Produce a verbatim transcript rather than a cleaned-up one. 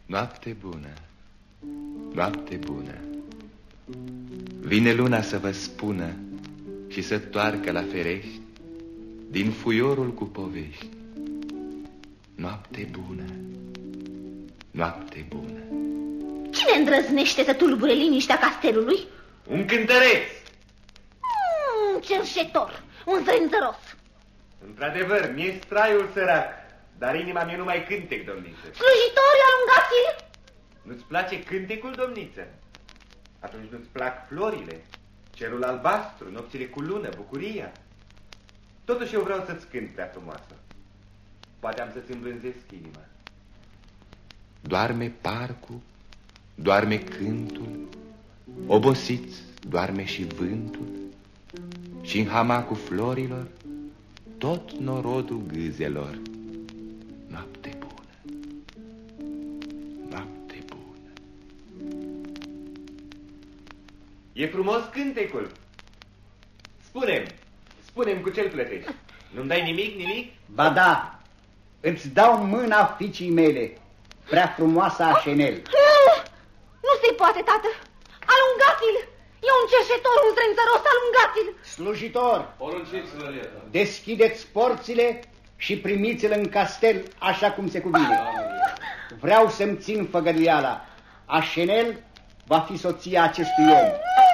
Noapte bună, noapte bună. Vine luna să vă spună și să toarcă la ferești din fuiorul cu povești. Noapte bună, noapte bună. Cine îndrăznește să tulbure liniștea castelului? Un cântăreț. Un cerșetor, un zrânzăros. Într-adevăr, mi-e straiul sărac, dar inima mea nu mai cântec, domniță. Slujitori, alungați-l! Nu-ți place cântecul, domniță? Atunci nu-ți plac florile, cerul albastru, nopțile cu lună, bucuria? Totuși eu vreau să-ți cânt, prea frumoasă. Poate am să-ți îmblânzesc inima. Doarme parcul, doarme cântul, obosiți doarme și vântul, și în hamacul florilor tot norodul gâzelor. Noapte bună, noapte bună. E frumos cântecul. Spune-mi, spune-mi cu ce-l plătești. Nu-mi dai nimic, nimic? Ba da, îți dau mâna fiicii mele, prea frumoasa Așenel. Nu, nu se poate, tată. Alungați-l! E un cerșetor, un zrânzăros, alungați-l! Slujitor, porunciți-vă, deschideți porțile și primiți-l în castel așa cum se cuvine. Vreau să-mi țin făgăduiala. Așenel va fi soția acestui om.